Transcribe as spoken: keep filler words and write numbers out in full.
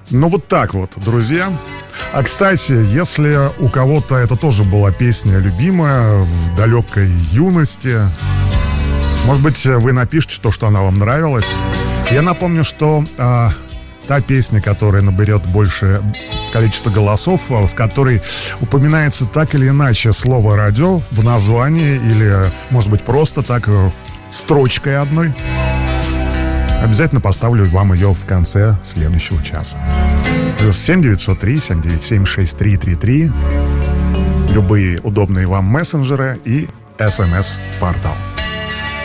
Ну вот так вот, друзья. А, кстати, если у кого-то это тоже была песня любимая в далекой юности, может быть, вы напишите то, что она вам нравилась. Я напомню, что а, та песня, которая наберет больше количество голосов, в которой упоминается так или иначе слово «радио» в названии, или, может быть, просто так, строчкой одной, обязательно поставлю вам ее в конце следующего часа. Плюс семь девятьсот три семь девять семь шесть три три три, любые удобные вам мессенджеры и смс-портал.